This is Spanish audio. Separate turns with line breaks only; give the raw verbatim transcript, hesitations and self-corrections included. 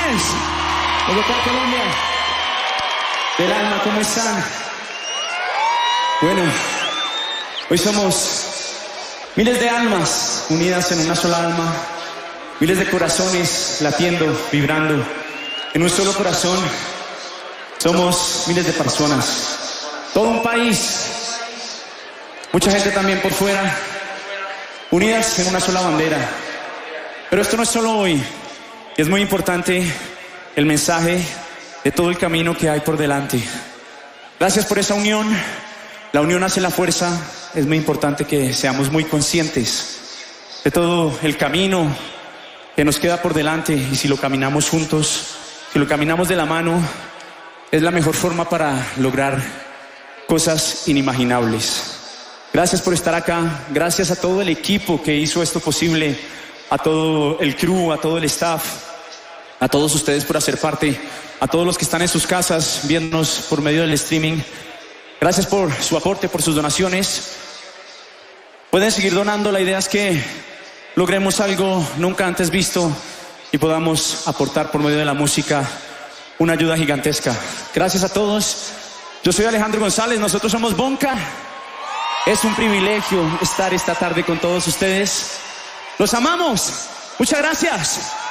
González, Bogotá, Colombia. Del alma, ¿cómo están? Bueno, hoy somos miles de almas unidas en una sola alma, miles de corazones latiendo, vibrando en un solo corazón. Somos miles de personas, todo un país, mucha gente también por fuera, unidas en una sola bandera. Pero esto no es solo hoy, es muy importante el mensaje de todo el camino que hay por delante. Gracias por esa unión. La unión hace la fuerza. Es muy importante que seamos muy conscientes de todo el camino que nos queda por delante, y si lo caminamos juntos, si lo caminamos de la mano, es la mejor forma para lograr cosas inimaginables. Gracias por estar acá. Gracias a todo el equipo que hizo esto posible, a todo el crew, a todo el staff, a todos ustedes por hacer parte, a todos los que están en sus casas viéndonos por medio del streaming. Gracias por su aporte, por sus donaciones. Pueden seguir donando. La idea es que logremos algo nunca antes visto y podamos aportar por medio de la música una ayuda gigantesca. Gracias a todos. Yo soy Alejandro González, nosotros somos Bonka. Es un privilegio estar esta tarde con todos ustedes. Los amamos. Muchas gracias.